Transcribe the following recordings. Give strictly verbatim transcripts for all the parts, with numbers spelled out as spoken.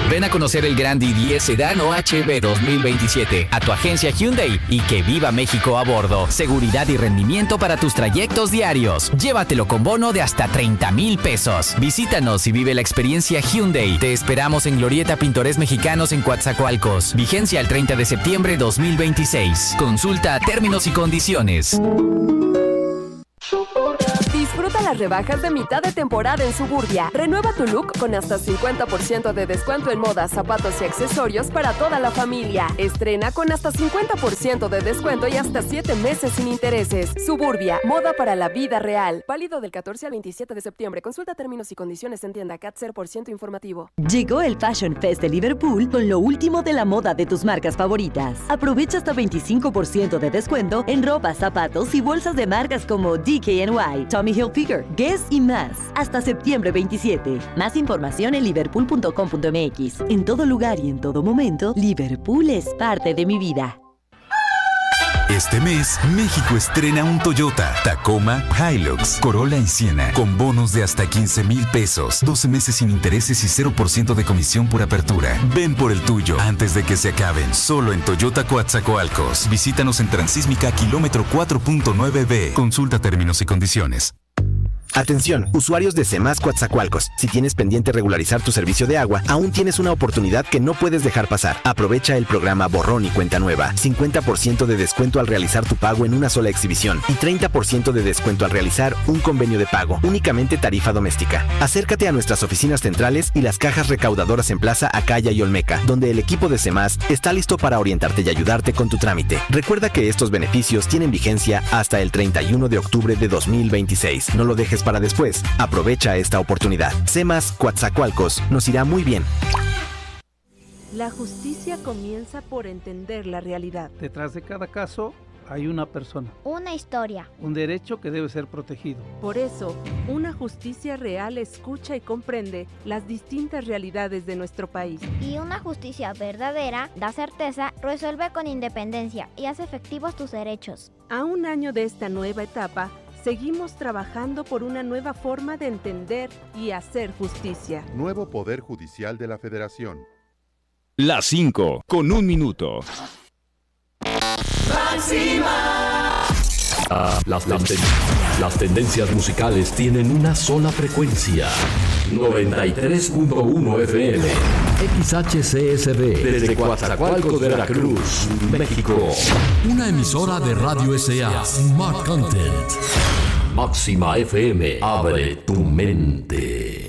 Ven a conocer el Grand i diez Sedan o H B dos mil veintisiete a tu agencia Hyundai y que viva México a bordo. Seguridad y rendimiento para tus trayectos diarios. Llévatelo con bono de hasta treinta mil pesos. Visítanos y vive la experiencia Hyundai. Te esperamos en Glorieta Pintores Mexicanos en Coatzacoalcos. Vigencia el treinta de septiembre de dos mil veintiséis. Consulta términos y condiciones. Disfruta las rebajas de mitad de temporada en Suburbia. Renueva tu look con hasta cincuenta por ciento de descuento en moda, zapatos y accesorios para toda la familia. Estrena con hasta cincuenta por ciento de descuento y hasta siete meses sin intereses. Suburbia, moda para la vida real. Válido del catorce al veintisiete de septiembre. Consulta términos y condiciones en tienda. C A T cero por ciento informativo. Llegó el Fashion Fest de Liverpool con lo último de la moda de tus marcas favoritas. Aprovecha hasta veinticinco por ciento de descuento en ropa, zapatos y bolsas de marcas como D K N Y, Tommy Hilfiger, Guess y más. Hasta septiembre veintisiete. Más información en liverpool punto com punto m x. En todo lugar y en todo momento, Liverpool es parte de mi vida. Este mes, México estrena un Toyota, Tacoma, Hilux, Corolla y Siena, con bonos de hasta quince mil pesos, doce meses sin intereses y cero por ciento de comisión por apertura. Ven por el tuyo antes de que se acaben, solo en Toyota Coatzacoalcos. Visítanos en Transísmica, kilómetro cuatro punto nueve B. Consulta términos y condiciones. Atención, usuarios de CEMAS Coatzacoalcos. Si tienes pendiente regularizar tu servicio de agua, aún tienes una oportunidad que no puedes dejar pasar. Aprovecha el programa Borrón y Cuenta Nueva. cincuenta por ciento de descuento al realizar tu pago en una sola exhibición y treinta por ciento de descuento al realizar un convenio de pago. Únicamente tarifa doméstica. Acércate a nuestras oficinas centrales y las cajas recaudadoras en Plaza Acaya y Olmeca, donde el equipo de CEMAS está listo para orientarte y ayudarte con tu trámite. Recuerda que estos beneficios tienen vigencia hasta el treinta y uno de octubre de dos mil veintiséis. No lo dejes para después. Aprovecha esta oportunidad. CEMAS Coatzacoalcos, nos irá muy bien. La justicia comienza por entender la realidad. Detrás de cada caso hay una persona. Una historia. Un derecho que debe ser protegido. Por eso, una justicia real escucha y comprende las distintas realidades de nuestro país. Y una justicia verdadera da certeza, resuelve con independencia y hace efectivos tus derechos. A un año de esta nueva etapa, seguimos trabajando por una nueva forma de entender y hacer justicia. Nuevo Poder Judicial de la Federación. Las cinco, con un minuto. Máxima. Ah, las, las, ten las tendencias musicales tienen una sola frecuencia. noventa y tres punto uno F M. X H C S B. Desde Coatzacoalcos, Veracruz, México. Una emisora de Radio S A. Smart Content. Máxima F M. Abre tu mente.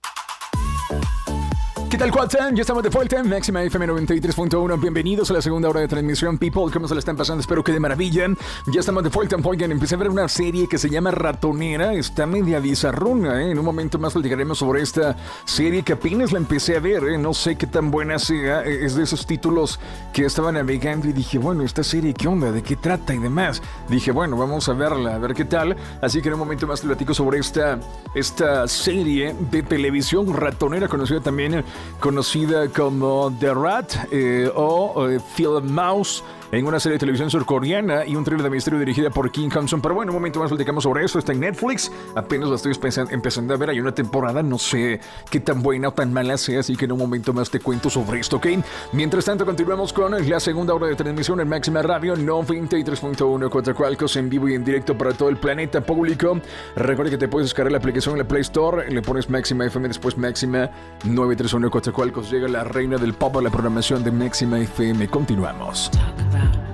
¿Qué tal, Cuatán? Ya estamos de vuelta. Máxima F M noventa y tres punto uno. Bienvenidos a la segunda hora de transmisión. People, ¿cómo se la están pasando? Espero que de maravilla. Ya estamos de vuelta. Oigan, empecé a ver una serie que se llama Ratonera. Está media bizarrona, ¿eh? En un momento más platicaremos sobre esta serie que apenas la empecé a ver, ¿eh? No sé qué tan buena sea. Es de esos títulos que estaba navegando y dije, bueno, esta serie, ¿qué onda? ¿De qué trata? Y demás. Dije, bueno, vamos a verla, a ver qué tal. Así que en un momento más te platico sobre esta, esta serie de televisión Ratonera, conocida también conocida como The Rat eh, o eh, Phil Mouse, en una serie de televisión surcoreana y un thriller de misterio dirigida por Kim Hong-sun. Pero bueno, un momento más platicamos sobre eso. Está en Netflix, apenas la estoy empezando a ver. Hay una temporada, no sé qué tan buena o tan mala sea, así que en un momento más te cuento sobre esto, ¿ok? Mientras tanto, continuamos con la segunda hora de transmisión en Máxima Radio noventa y tres punto uno Coatzacoalcos, en vivo y en directo para todo el planeta público. Recuerda que te puedes descargar la aplicación en la Play Store, le pones Máxima F M, después Máxima novecientos treinta y uno Coatzacoalcos. Llega la reina del pop a la programación de Máxima F M. Continuamos. Talk about